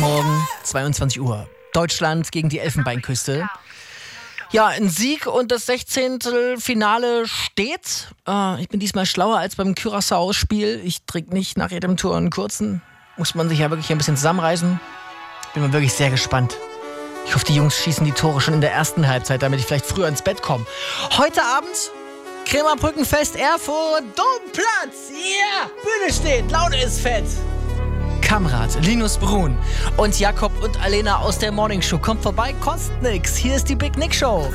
Morgen, 22 Uhr. Deutschland gegen die Elfenbeinküste. Ja, ein Sieg und das 16. Finale steht. Ich bin diesmal schlauer als beim Curaçao-Spiel. Ich trinke nicht nach jedem Tor einen kurzen. Muss man sich ja wirklich ein bisschen zusammenreißen. Bin mal wirklich sehr gespannt. Ich hoffe, die Jungs schießen die Tore schon in der ersten Halbzeit, damit ich vielleicht früher ins Bett komme. Heute Abend Krämerbrückenfest Erfurt, Domplatz. Ja, Bühne steht, Laune ist fett. Kamrat, Linus Brun und Jakob und Alena aus der Morningshow. Kommt vorbei, kostet nix. Hier ist die Big Nick Show.